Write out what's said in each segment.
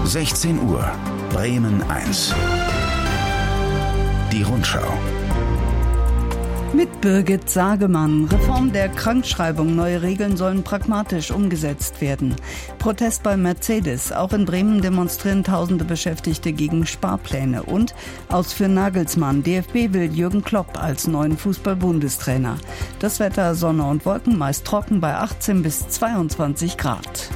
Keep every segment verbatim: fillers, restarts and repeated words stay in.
sechzehn Uhr, Bremen eins. Die Rundschau. Mit Birgit Sagemann. Reform der Krankschreibung. Neue Regeln sollen pragmatisch umgesetzt werden. Protest bei Mercedes. Auch in Bremen demonstrieren tausende Beschäftigte gegen Sparpläne. Und aus für Nagelsmann. D F B will Jürgen Klopp als neuen Fußball-Bundestrainer. Das Wetter: Sonne und Wolken, meist trocken bei achtzehn bis zweiundzwanzig Grad.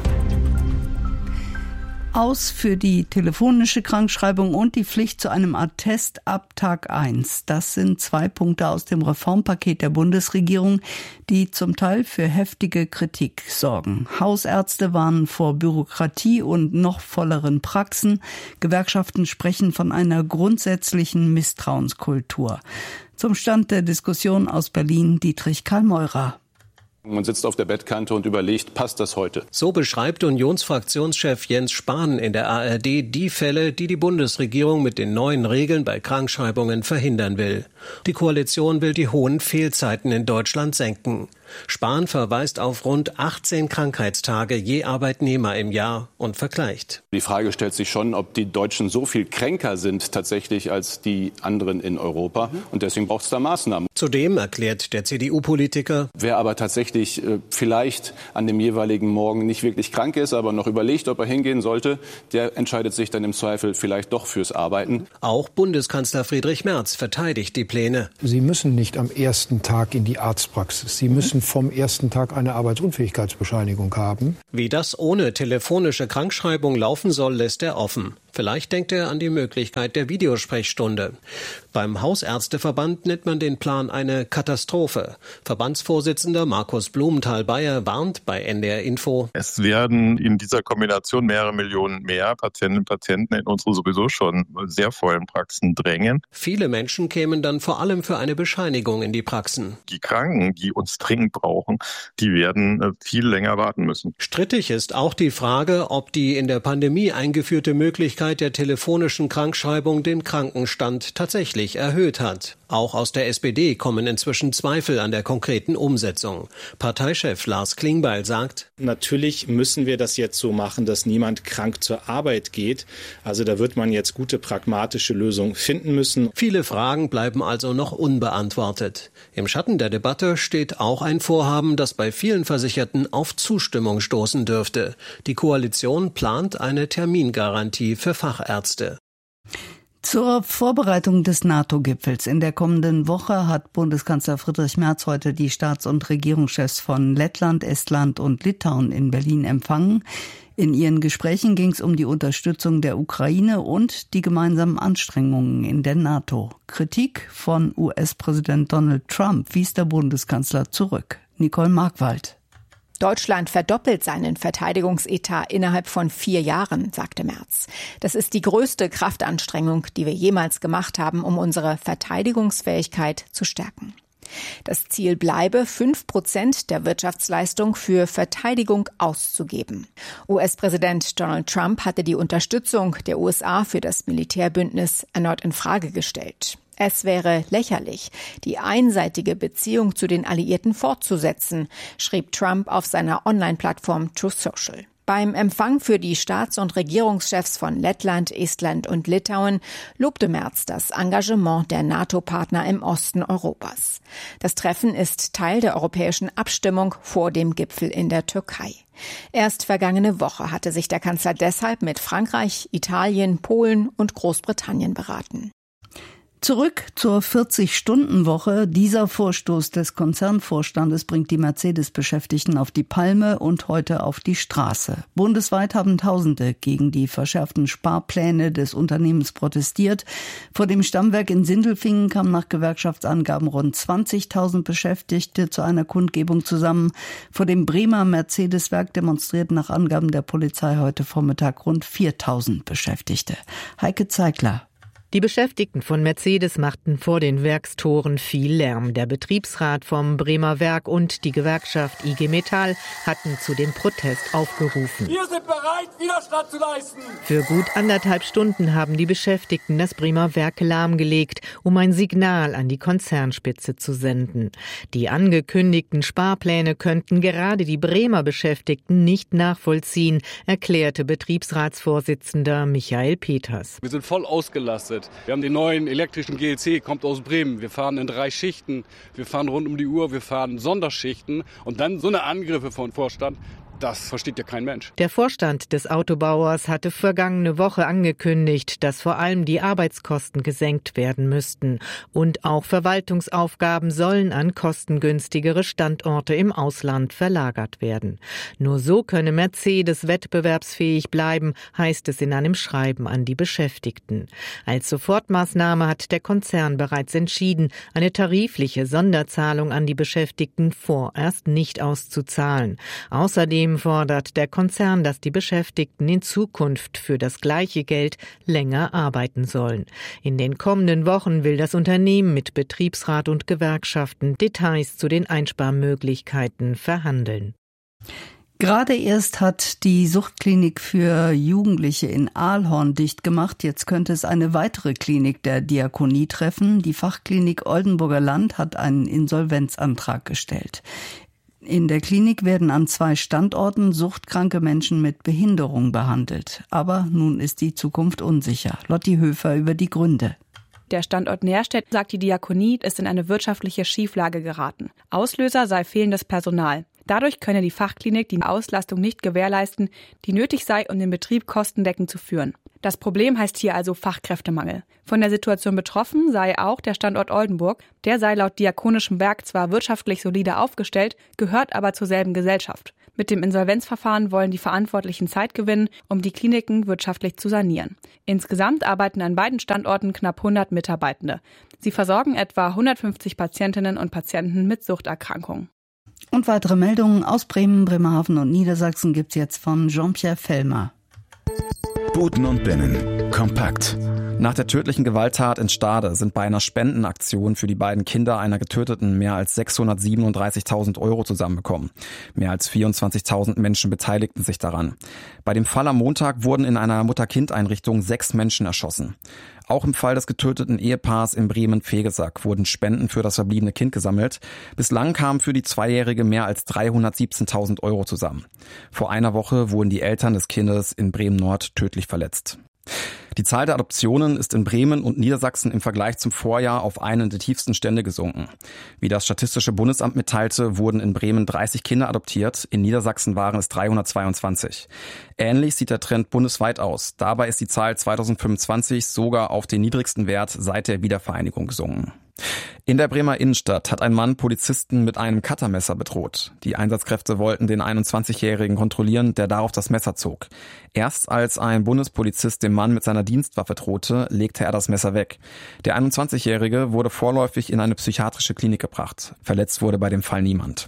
Aus für die telefonische Krankschreibung und die Pflicht zu einem Attest ab Tag eins. Das sind zwei Punkte aus dem Reformpaket der Bundesregierung, die zum Teil für heftige Kritik sorgen. Hausärzte warnen vor Bürokratie und noch volleren Praxen. Gewerkschaften sprechen von einer grundsätzlichen Misstrauenskultur. Zum Stand der Diskussion aus Berlin, Dietrich Karl-Meurer. Man sitzt auf der Bettkante und überlegt, passt das heute? So beschreibt Unionsfraktionschef Jens Spahn in der A R D die Fälle, die die Bundesregierung mit den neuen Regeln bei Krankschreibungen verhindern will. Die Koalition will die hohen Fehlzeiten in Deutschland senken. Spahn verweist auf rund achtzehn Krankheitstage je Arbeitnehmer im Jahr und vergleicht. Die Frage stellt sich schon, ob die Deutschen so viel kränker sind tatsächlich als die anderen in Europa. Und deswegen braucht es da Maßnahmen. Zudem erklärt der C D U-Politiker: Wer aber tatsächlich äh, vielleicht an dem jeweiligen Morgen nicht wirklich krank ist, aber noch überlegt, ob er hingehen sollte, der entscheidet sich dann im Zweifel vielleicht doch fürs Arbeiten. Auch Bundeskanzler Friedrich Merz verteidigt die Pläne. Sie müssen nicht am ersten Tag in die Arztpraxis. Sie müssen vom ersten Tag eine Arbeitsunfähigkeitsbescheinigung haben. Wie das ohne telefonische Krankschreibung laufen soll, lässt er offen. Vielleicht denkt er an die Möglichkeit der Videosprechstunde. Beim Hausärzteverband nennt man den Plan eine Katastrophe. Verbandsvorsitzender Markus Blumenthal-Bayer warnt bei N D R Info: Es werden in dieser Kombination mehrere Millionen mehr Patientinnen und Patienten in unsere sowieso schon sehr vollen Praxen drängen. Viele Menschen kämen dann vor allem für eine Bescheinigung in die Praxen. Die Kranken, die uns dringend brauchen, die werden viel länger warten müssen. Strittig ist auch die Frage, ob die in der Pandemie eingeführte Möglichkeit der telefonischen Krankschreibung den Krankenstand tatsächlich erhöht hat. Auch aus der S P D kommen inzwischen Zweifel an der konkreten Umsetzung. Parteichef Lars Klingbeil sagt: Natürlich müssen wir das jetzt so machen, dass niemand krank zur Arbeit geht. Also da wird man jetzt gute pragmatische Lösungen finden müssen. Viele Fragen bleiben also noch unbeantwortet. Im Schatten der Debatte steht auch ein Vorhaben, das bei vielen Versicherten auf Zustimmung stoßen dürfte. Die Koalition plant eine Termingarantie für Fachärzte. Zur Vorbereitung des NATO-Gipfels in der kommenden Woche hat Bundeskanzler Friedrich Merz heute die Staats- und Regierungschefs von Lettland, Estland und Litauen in Berlin empfangen. In ihren Gesprächen ging es um die Unterstützung der Ukraine und die gemeinsamen Anstrengungen in der NATO. Kritik von U S-Präsident Donald Trump wies der Bundeskanzler zurück. Nicole Markwald. Deutschland verdoppelt seinen Verteidigungsetat innerhalb von vier Jahren, sagte Merz. Das ist die größte Kraftanstrengung, die wir jemals gemacht haben, um unsere Verteidigungsfähigkeit zu stärken. Das Ziel bleibe, fünf Prozent der Wirtschaftsleistung für Verteidigung auszugeben. U S-Präsident Donald Trump hatte die Unterstützung der U S A für das Militärbündnis erneut in Frage gestellt. Es wäre lächerlich, die einseitige Beziehung zu den Alliierten fortzusetzen, schrieb Trump auf seiner Online-Plattform Truth Social. Beim Empfang für die Staats- und Regierungschefs von Lettland, Estland und Litauen lobte Merz das Engagement der NATO-Partner im Osten Europas. Das Treffen ist Teil der europäischen Abstimmung vor dem Gipfel in der Türkei. Erst vergangene Woche hatte sich der Kanzler deshalb mit Frankreich, Italien, Polen und Großbritannien beraten. Zurück zur vierzig-Stunden-Woche. Dieser Vorstoß des Konzernvorstandes bringt die Mercedes-Beschäftigten auf die Palme und heute auf die Straße. Bundesweit haben Tausende gegen die verschärften Sparpläne des Unternehmens protestiert. Vor dem Stammwerk in Sindelfingen kamen nach Gewerkschaftsangaben rund zwanzigtausend Beschäftigte zu einer Kundgebung zusammen. Vor dem Bremer Mercedes-Werk demonstrierten nach Angaben der Polizei heute Vormittag rund viertausend Beschäftigte. Heike Zeigler. Die Beschäftigten von Mercedes machten vor den Werkstoren viel Lärm. Der Betriebsrat vom Bremer Werk und die Gewerkschaft I G Metall hatten zu dem Protest aufgerufen. Wir sind bereit, Widerstand zu leisten. Für gut anderthalb Stunden haben die Beschäftigten das Bremer Werk lahmgelegt, um ein Signal an die Konzernspitze zu senden. Die angekündigten Sparpläne könnten gerade die Bremer Beschäftigten nicht nachvollziehen, erklärte Betriebsratsvorsitzender Michael Peters. Wir sind voll ausgelastet. Wir haben den neuen elektrischen G L C, kommt aus Bremen. Wir fahren in drei Schichten, wir fahren rund um die Uhr, wir fahren Sonderschichten und dann so eine Angriffe von Vorstand. Das versteht ja kein Mensch. Der Vorstand des Autobauers hatte vergangene Woche angekündigt, dass vor allem die Arbeitskosten gesenkt werden müssten. Und auch Verwaltungsaufgaben sollen an kostengünstigere Standorte im Ausland verlagert werden. Nur so könne Mercedes wettbewerbsfähig bleiben, heißt es in einem Schreiben an die Beschäftigten. Als Sofortmaßnahme hat der Konzern bereits entschieden, eine tarifliche Sonderzahlung an die Beschäftigten vorerst nicht auszuzahlen. Außerdem fordert der Konzern, dass die Beschäftigten in Zukunft für das gleiche Geld länger arbeiten sollen. In den kommenden Wochen will das Unternehmen mit Betriebsrat und Gewerkschaften Details zu den Einsparmöglichkeiten verhandeln. Gerade erst hat die Suchtklinik für Jugendliche in Ahlhorn dicht gemacht. Jetzt könnte es eine weitere Klinik der Diakonie treffen. Die Fachklinik Oldenburger Land hat einen Insolvenzantrag gestellt. In der Klinik werden an zwei Standorten suchtkranke Menschen mit Behinderung behandelt. Aber nun ist die Zukunft unsicher. Lotti Höfer über die Gründe. Der Standort Nährstedt, sagt die Diakonie, ist in eine wirtschaftliche Schieflage geraten. Auslöser sei fehlendes Personal. Dadurch könne die Fachklinik die Auslastung nicht gewährleisten, die nötig sei, um den Betrieb kostendeckend zu führen. Das Problem heißt hier also Fachkräftemangel. Von der Situation betroffen sei auch der Standort Oldenburg. Der sei laut Diakonischem Werk zwar wirtschaftlich solide aufgestellt, gehört aber zur selben Gesellschaft. Mit dem Insolvenzverfahren wollen die Verantwortlichen Zeit gewinnen, um die Kliniken wirtschaftlich zu sanieren. Insgesamt arbeiten an beiden Standorten knapp hundert Mitarbeitende. Sie versorgen etwa hundertfünfzig Patientinnen und Patienten mit Suchterkrankungen. Und weitere Meldungen aus Bremen, Bremerhaven und Niedersachsen gibt's jetzt von Jean-Pierre Fellmer. Buten und Binnen. Kompakt. Nach der tödlichen Gewalttat in Stade sind bei einer Spendenaktion für die beiden Kinder einer Getöteten mehr als sechshundertsiebenunddreißigtausend Euro zusammengekommen. Mehr als vierundzwanzigtausend Menschen beteiligten sich daran. Bei dem Fall am Montag wurden in einer Mutter-Kind-Einrichtung sechs Menschen erschossen. Auch im Fall des getöteten Ehepaars in Bremen-Vegesack wurden Spenden für das verbliebene Kind gesammelt. Bislang kamen für die Zweijährige mehr als dreihundertsiebzehntausend Euro zusammen. Vor einer Woche wurden die Eltern des Kindes in Bremen-Nord tödlich verletzt. Die Zahl der Adoptionen ist in Bremen und Niedersachsen im Vergleich zum Vorjahr auf einen der tiefsten Stände gesunken. Wie das Statistische Bundesamt mitteilte, wurden in Bremen dreißig Kinder adoptiert, in Niedersachsen waren es dreihundertzweiundzwanzig. Ähnlich sieht der Trend bundesweit aus. Dabei ist die Zahl zweitausendfünfundzwanzig sogar auf den niedrigsten Wert seit der Wiedervereinigung gesunken. In der Bremer Innenstadt hat ein Mann Polizisten mit einem Cuttermesser bedroht. Die Einsatzkräfte wollten den einundzwanzigjährigen kontrollieren, der darauf das Messer zog. Erst als ein Bundespolizist dem Mann mit seiner Dienstwaffe drohte, legte er das Messer weg. Der einundzwanzigjährige wurde vorläufig in eine psychiatrische Klinik gebracht. Verletzt wurde bei dem Fall niemand.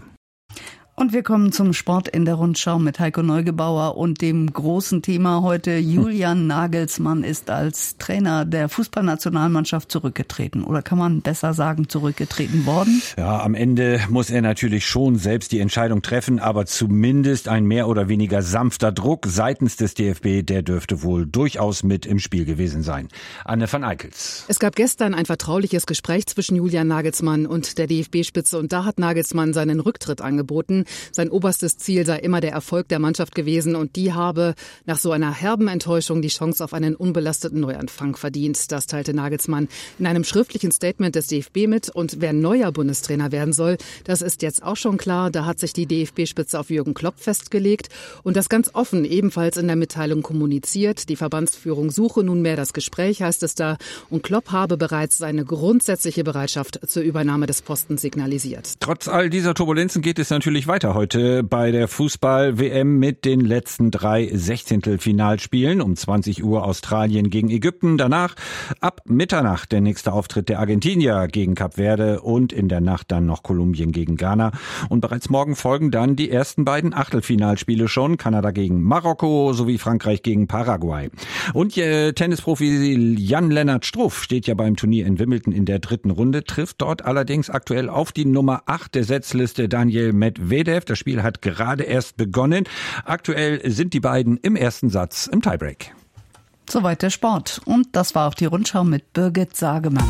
Und wir kommen zum Sport in der Rundschau mit Heiko Neugebauer und dem großen Thema heute. Julian Nagelsmann ist als Trainer der Fußballnationalmannschaft zurückgetreten. Oder kann man besser sagen, zurückgetreten worden? Ja, am Ende muss er natürlich schon selbst die Entscheidung treffen, aber zumindest ein mehr oder weniger sanfter Druck seitens des D F B, der dürfte wohl durchaus mit im Spiel gewesen sein. Anne van Eickels. Es gab gestern ein vertrauliches Gespräch zwischen Julian Nagelsmann und der D F B-Spitze und da hat Nagelsmann seinen Rücktritt angeboten. Sein oberstes Ziel sei immer der Erfolg der Mannschaft gewesen und die habe nach so einer herben Enttäuschung die Chance auf einen unbelasteten Neuanfang verdient. Das teilte Nagelsmann in einem schriftlichen Statement des D F B mit. Und wer neuer Bundestrainer werden soll, das ist jetzt auch schon klar. Da hat sich die D F B-Spitze auf Jürgen Klopp festgelegt und das ganz offen ebenfalls in der Mitteilung kommuniziert. Die Verbandsführung suche nunmehr das Gespräch, heißt es da. Und Klopp habe bereits seine grundsätzliche Bereitschaft zur Übernahme des Postens signalisiert. Trotz all dieser Turbulenzen geht es natürlich weiter. weiter heute bei der Fußball-W M mit den letzten drei Sechzehntelfinalspielen. Um zwanzig Uhr Australien gegen Ägypten. Danach ab Mitternacht der nächste Auftritt der Argentinier gegen Kap Verde und in der Nacht dann noch Kolumbien gegen Ghana. Und bereits morgen folgen dann die ersten beiden Achtelfinalspiele schon. Kanada gegen Marokko sowie Frankreich gegen Paraguay. Und äh, Tennisprofi Jan-Lennart Struff steht ja beim Turnier in Wimbledon in der dritten Runde, trifft dort allerdings aktuell auf die Nummer acht der Setzliste Daniil Medvedev. Das Spiel hat gerade erst begonnen. Aktuell sind die beiden im ersten Satz im Tiebreak. Soweit der Sport. Und das war auch die Rundschau mit Birgit Sagemann.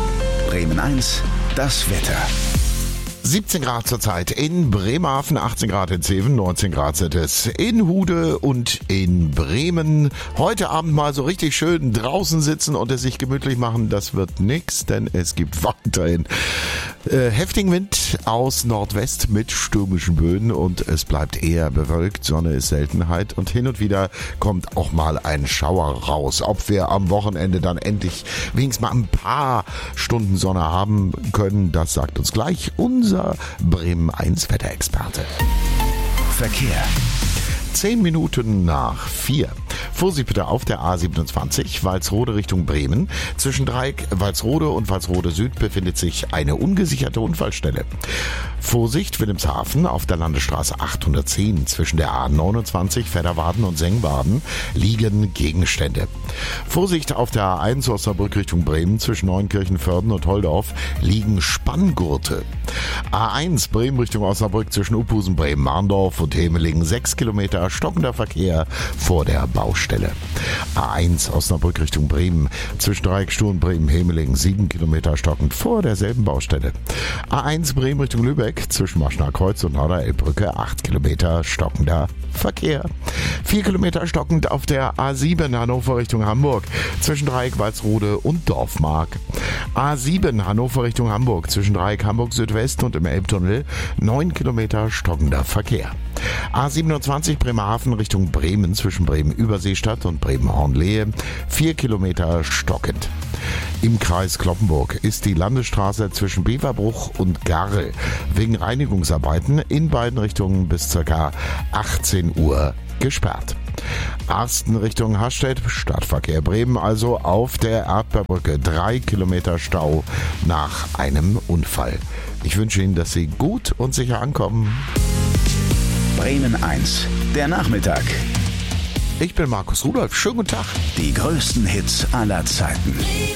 Bremen eins, das Wetter. siebzehn Grad zurzeit in Bremerhaven, achtzehn Grad in Zeven, neunzehn Grad sind es in Hude und in Bremen. Heute Abend mal so richtig schön draußen sitzen und es sich gemütlich machen, das wird nix, denn es gibt weiterhin äh, heftigen Wind aus Nordwest mit stürmischen Böen und es bleibt eher bewölkt, Sonne ist Seltenheit und hin und wieder kommt auch mal ein Schauer raus. Ob wir am Wochenende dann endlich wenigstens mal ein paar Stunden Sonne haben können, das sagt uns gleich unser Bremen eins Wetterexperte. Verkehr. Zehn Minuten nach vier. Vorsicht bitte auf der A siebenundzwanzig, Walsrode Richtung Bremen. Zwischen Dreieck Walsrode und Walsrode Süd befindet sich eine ungesicherte Unfallstelle. Vorsicht Wilhelmshaven auf der Landesstraße achthundertzehn. Zwischen der A neunundzwanzig, Fedderwaden und Sengwaden liegen Gegenstände. Vorsicht auf der A eins Osnabrück Richtung Bremen. Zwischen Neunkirchen, Vörden und Holdorf liegen Spanngurte. A eins Bremen Richtung Osnabrück zwischen Uphusen, Bremen, Marndorf und Hemelingen sechs Kilometer stockender Verkehr vor der Baustelle. A eins Osnabrück Richtung Bremen zwischen Dreieckstuhl und Bremen, Hemelingen sieben Kilometer stockend vor derselben Baustelle. A eins Bremen Richtung Lübeck zwischen Maschner Kreuz und Norderelbbrücke acht Kilometer stockender Verkehr. vier Kilometer stockend auf der A sieben Hannover Richtung Hamburg zwischen Dreieck Walsrode und Dorfmark. A sieben Hannover Richtung Hamburg zwischen Dreieck Hamburg Südwest und im Elbtunnel neun Kilometer stockender Verkehr. A siebenundzwanzig Bremerhaven Richtung Bremen zwischen Bremen-Überseestadt und Bremen-Hornlehe vier Kilometer stockend. Im Kreis Cloppenburg ist die Landesstraße zwischen Beverbruch und Garl wegen Reinigungsarbeiten in beiden Richtungen bis ca. achtzehn Uhr gesperrt. Arsten Richtung Hastedt, Stadtverkehr Bremen, also auf der Erdbeerbrücke drei Kilometer Stau nach einem Unfall. Ich wünsche Ihnen, dass Sie gut und sicher ankommen. Bremen eins, der Nachmittag. Ich bin Markus Rudolph. Schönen guten Tag. Die größten Hits aller Zeiten.